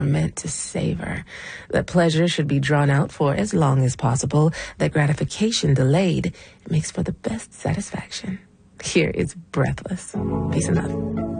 meant to savor, that pleasure should be drawn out for as long as possible, that gratification delayed makes for the best satisfaction. Here is Breathless. Peace and love.